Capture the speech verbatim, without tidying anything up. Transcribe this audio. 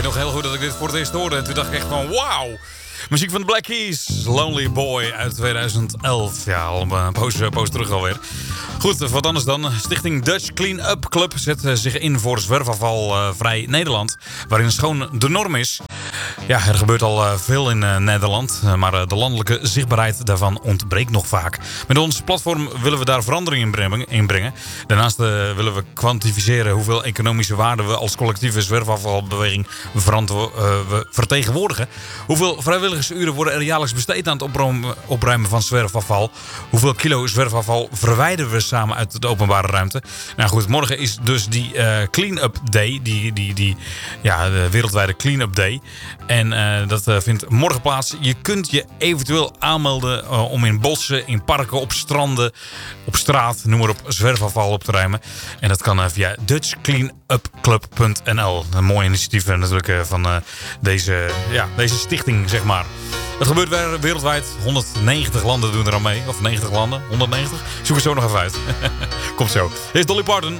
weet nog heel goed dat ik dit voor het eerst hoorde. En toen dacht ik echt van wauw. Muziek van de Black Keys, Lonely Boy uit tweeduizend elf. Ja, al een poos, poos terug alweer. Goed, wat anders dan. Stichting Dutch Clean Up Club zet zich in voor zwerfafval uh, vrij Nederland. Waarin schoon de norm is. Ja, er gebeurt al uh, veel in uh, Nederland. Uh, maar uh, de landelijke zichtbaarheid daarvan ontbreekt nog vaak. Met ons platform willen we daar verandering in brengen. In brengen. Daarnaast uh, willen we kwantificeren hoeveel economische waarde we als collectieve zwerfafvalbeweging verantwo- uh, we vertegenwoordigen. Hoeveel vrijwilligersuren worden er jaarlijks besteed aan het opruimen, opruimen van zwerfafval. Hoeveel kilo zwerfafval verwijderen we samen uit de openbare ruimte. Nou goed, morgen is dus die uh, Clean-up Day. Die, die, die ja, de wereldwijde Clean-up Day. En uh, dat uh, vindt morgen plaats. Je kunt je eventueel aanmelden uh, om in bossen, in parken, op stranden, op straat, noem maar op, zwerfafval op te ruimen. En dat kan uh, via dutch clean up club punt n l. Een mooi initiatief uh, natuurlijk uh, van uh, deze, ja, deze stichting, zeg maar. Het gebeurt weer wereldwijd. honderdnegentig landen doen er aan mee. Of negentig landen. honderdnegentig. Zoek het zo nog even uit. Komt zo. Dit is Dolly Parton.